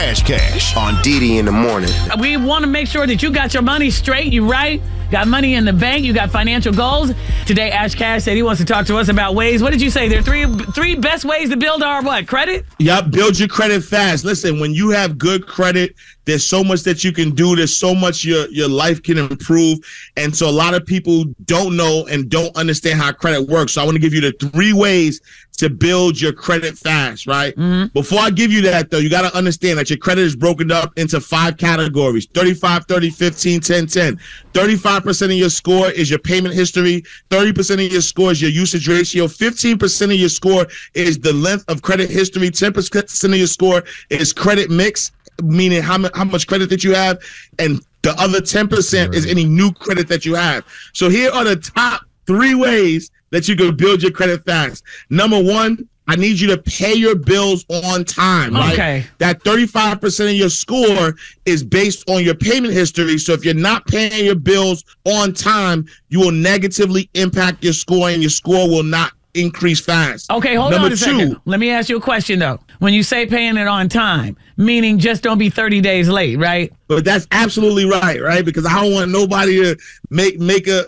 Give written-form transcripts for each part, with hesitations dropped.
Ash Cash on Didi in the morning. We want to make sure that you got your money straight. You right? Got money in the bank. You got financial goals. Today, Ash Cash said he wants to talk to us about ways. What did you say? There are three best ways to build our what? Credit? Yep, build your credit fast. Listen, when you have good credit, there's so much that you can do. There's so much your life can improve. And so a lot of people don't know and don't understand how credit works. So I want to give you the 3 ways to build your credit fast, right? Mm-hmm. Before I give you that, though, you got to understand that your credit is broken up into 5 categories: 35, 30, 15, 10, 10. 35% of your score is your payment history. 30% of your score is your usage ratio. 15% of your score is the length of credit history. 10% of your score is credit mix, meaning how much credit that you have. And the other 10% is any new credit that you have. So here are the top 3 ways that you can build your credit fast. Number 1, I need you to pay your bills on time, right? Okay. That 35% of your score is based on your payment history. So if you're not paying your bills on time, you will negatively impact your score, and your score will not increase fast. Okay, hold on a second. Let me ask you a question, though. When you say paying it on time, meaning just don't be 30 days late, right? But that's absolutely right? Because I don't want nobody to make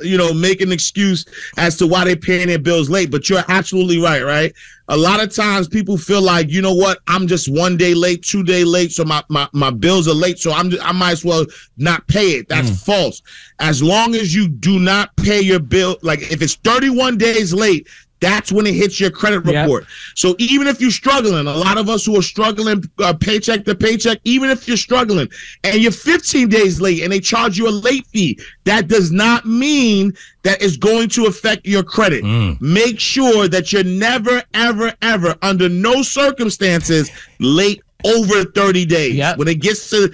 an excuse as to why they're paying their bills late. But you're absolutely right? A lot of times people feel like, you know what, I'm just 1 day late, 2 days late, so my bills are late, so I might as well not pay it. That's false. As long as you do not pay your bill, like if it's 31 days late, that's when it hits your credit report. Yep. So even if you're struggling, a lot of us who are struggling paycheck to paycheck, even if you're struggling and you're 15 days late and they charge you a late fee, that does not mean that it's going to affect your credit. Make sure that you're never, ever, ever, under no circumstances, late over 30 days. Yep. When it gets to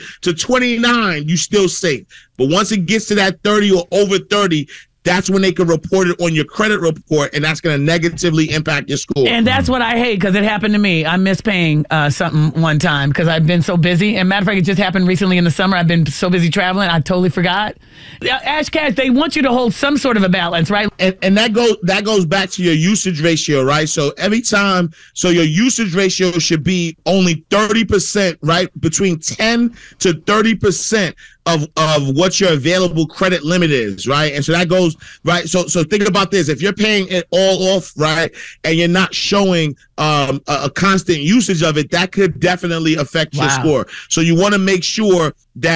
29, you still safe. But once it gets to that 30 or over 30, that's when they can report it on your credit report, and that's going to negatively impact your score. And that's what I hate, because it happened to me. I missed paying something one time because I've been so busy. And matter of fact, it just happened recently in the summer. I've been so busy traveling, I totally forgot. Ash Cash, they want you to hold some sort of a balance, right? And that goes back to your usage ratio, right? So your usage ratio should be only 30%, right? Between 10 to 30% of what your available credit limit is, right? And so that goes, right? So think about this. If you're paying it all off, right, and you're not showing a constant usage of it, that could definitely affect your score. So you want to make sure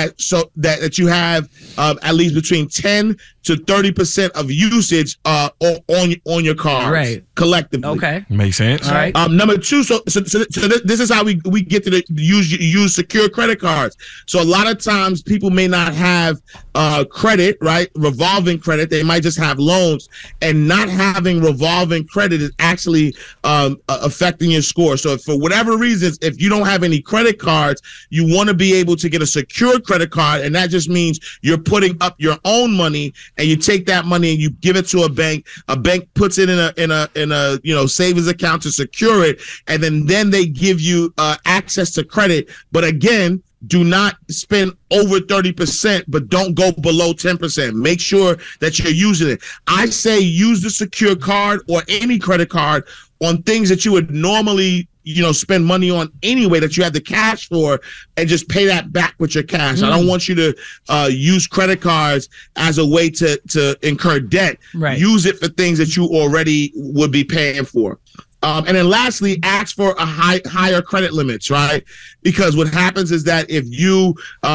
that you have at least between 10 to 30% of usage on your card, right, collectively. Okay, makes sense. All right. Number 2, so this is how we get to use secure credit cards. So a lot of times people may not have credit, right? Revolving credit. They might just have loans, and not having revolving credit is actually affecting your score. So for whatever reasons, if you don't have any credit cards, you want to be able to get a secure credit card, and that just means you're putting up your own money, and you take that money and you give it to a bank. A bank puts it in a savings account to secure it, and then they give you access to credit. But again, do not spend over 30%, but don't go below 10%. Make sure that you're using it. I say use the secure card or any credit card on things that you would normally spend money on anyway, that you have the cash for, and just pay that back with your cash. I don't want you to use credit cards as a way to incur debt. Right. Use it for things that you already would be paying for. And then lastly, ask for higher credit limits, right? Because what happens is that if you,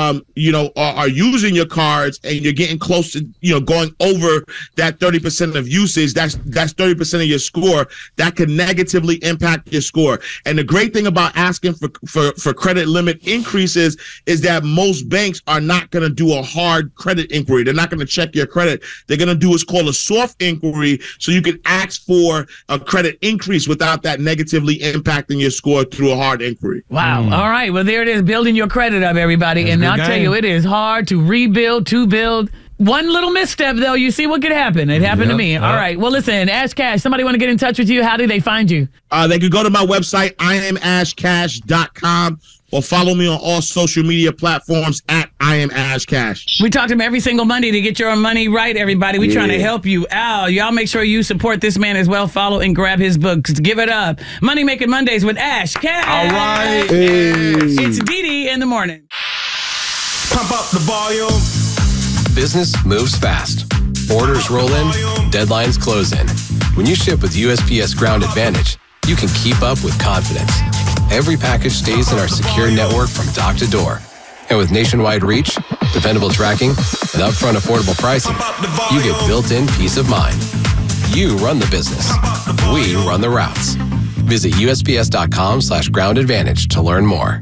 are using your cards and you're getting close to, going over that 30% of usage, that's 30% of your score, that could negatively impact your score. And the great thing about asking for credit limit increases is that most banks are not going to do a hard credit inquiry. They're not going to check your credit. They're going to do what's called a soft inquiry, so you can ask for a credit increase without that negatively impacting your score through a hard inquiry. Wow. All right. Well, there it is, building your credit up, everybody. That's and I'll tell you, it is hard to rebuild, to build. One little misstep, though, you see what could happen. It happened to me. All right. Well, listen, Ash Cash, somebody want to get in touch with you. How do they find you? They could go to my website, IamAshCash.com, or follow me on all social media platforms at IamAshCash. We talk to him every single Monday to get your money right, everybody. We're trying to help you out. Y'all make sure you support this man as well. Follow and grab his books. Give it up. Money Making Mondays with Ash Cash. All right. Hey. It's Didi. in the morning. Pump up the volume. Business moves fast. Orders roll in, deadlines close in. When you ship with USPS Ground Advantage, you can keep up with confidence. Every package stays in our secure network from dock to door. And with nationwide reach, dependable tracking, and upfront affordable pricing, you get built-in peace of mind. You run the business. We run the routes. Visit USPS.com/Ground Advantage to learn more.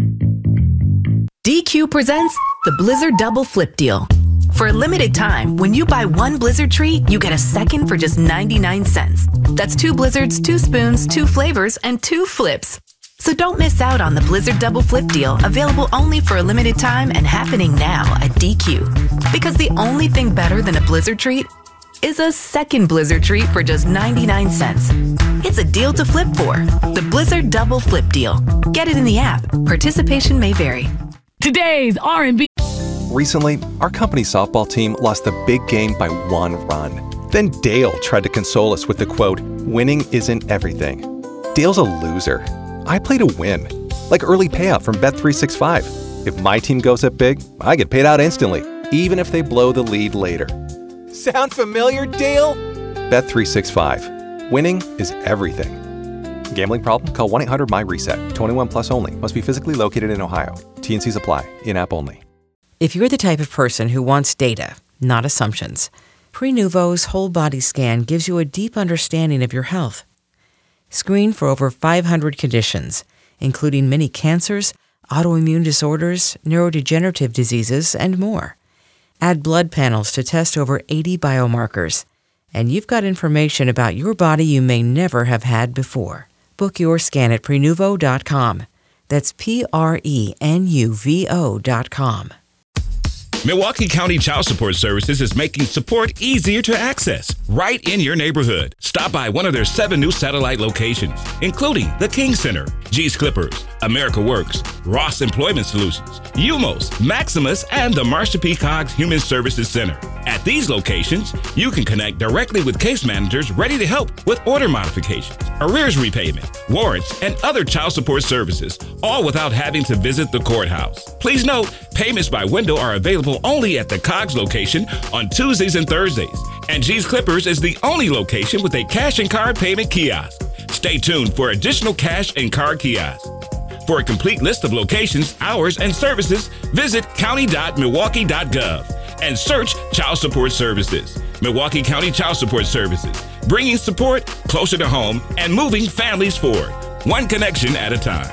DQ presents the Blizzard Double Flip Deal. For a limited time, when you buy one Blizzard treat, you get a second for just 99 cents. That's 2 Blizzards, 2 spoons, 2 flavors, and 2 flips. So don't miss out on the Blizzard Double Flip Deal, available only for a limited time and happening now at DQ. Because the only thing better than a Blizzard treat is a second Blizzard treat for just 99 cents. It's a deal to flip for. The Blizzard Double Flip Deal. Get it in the app. Participation may vary. Today's R&B. Recently, our company softball team lost the big game by 1 run. Then Dale tried to console us with the quote, "Winning isn't everything." Dale's a loser. I play to win, like early payout from Bet365. If my team goes up big, I get paid out instantly, even if they blow the lead later. Sound familiar, Dale? Bet365. Winning is everything. Gambling problem? Call 1-800-MY-RESET. 21 plus only. Must be physically located in Ohio. T&Cs apply. In-app only. If you're the type of person who wants data, not assumptions, Prenuvo's whole body scan gives you a deep understanding of your health. Screen for over 500 conditions, including many cancers, autoimmune disorders, neurodegenerative diseases, and more. Add blood panels to test over 80 biomarkers, and you've got information about your body you may never have had before. Book your scan at Prenuvo.com. That's Prenuvo.com. Milwaukee County Child Support Services is making support easier to access right in your neighborhood. Stop by one of their 7 new satellite locations, including the King Center, G's Clippers, America Works, Ross Employment Solutions, UMOS, Maximus, and the Marsha P. Cogs Human Services Center. At these locations, you can connect directly with case managers ready to help with order modifications, arrears repayment, warrants, and other child support services, all without having to visit the courthouse. Please note, payments by window are available only at the Cogs location on Tuesdays and Thursdays, and G's Clippers is the only location with a cash and card payment kiosk. Stay tuned for additional cash and card kiosks. For a complete list of locations, hours, and services, visit county.milwaukee.gov and search Child Support Services. Milwaukee County Child Support Services, bringing support closer to home and moving families forward, one connection at a time.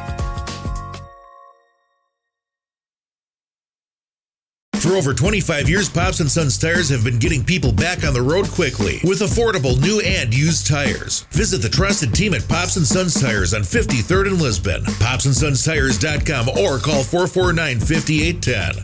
For over 25 years, Pops & Sons Tires have been getting people back on the road quickly with affordable new and used tires. Visit the trusted team at Pops & Sons Tires on 53rd and Lisbon, popsandsonstires.com, or call 449-5810.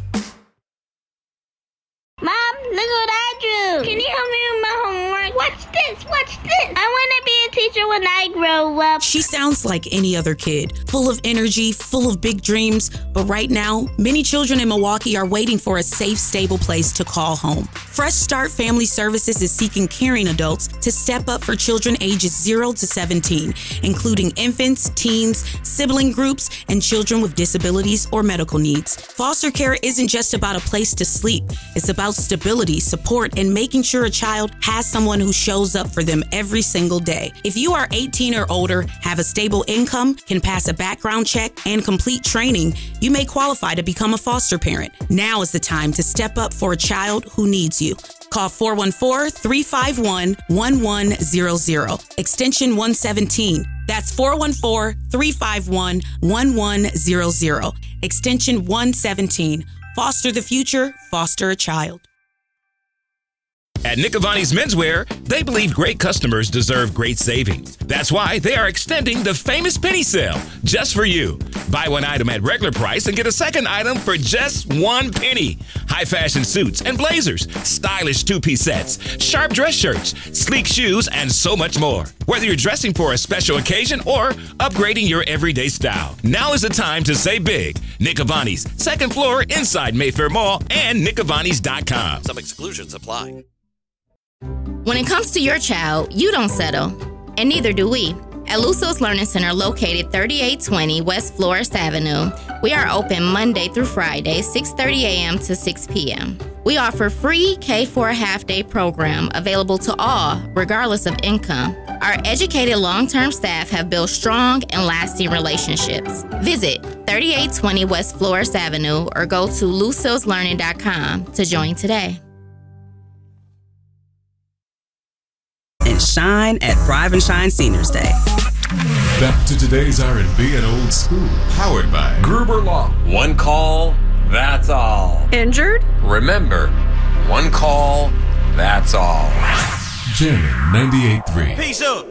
Mom, look what I drew. Can you help me with my homework? Watch this, watch this. I want to be a teacher when I grow up. She sounds like any other kid, full of energy, full of big dreams. But right now, many children in Milwaukee are waiting for a safe, stable place to call home. Fresh Start Family Services is seeking caring adults to step up for children ages 0 to 17, including infants, teens, sibling groups, and children with disabilities or medical needs. Foster care isn't just about a place to sleep. It's about stability, support, and making sure a child has someone who shows up for them every single day. If you are 18 or older, have a stable income, can pass a background check, and complete training, you may qualify to become a foster parent. Now is the time to step up for a child who needs you. Call 414-351-1100, extension 117. That's 414-351-1100, extension 117. Foster the future, foster a child. At Nick Avani's Menswear, they believe great customers deserve great savings. That's why they are extending the famous penny sale just for you. Buy one item at regular price and get a second item for just 1 penny. High fashion suits and blazers, stylish 2-piece sets, sharp dress shirts, sleek shoes, and so much more. Whether you're dressing for a special occasion or upgrading your everyday style, now is the time to save big. Nick Avani's, 2nd floor inside Mayfair Mall and nickavanis.com. Some exclusions apply. When it comes to your child, you don't settle, and neither do we. At Luso's Learning Center, located 3820 West Flores Avenue, we are open Monday through Friday, 6:30 a.m. to 6 p.m. We offer free K4 half-day program available to all, regardless of income. Our educated long-term staff have built strong and lasting relationships. Visit 3820 West Flores Avenue or go to lucilslearning.com to join today. And shine at Thrive and Shine Seniors Day. Back to today's R&B and old school, powered by Gruber Law. One call, that's all. Injured? Remember, one call, that's all. Jamming 98.3. Peace up.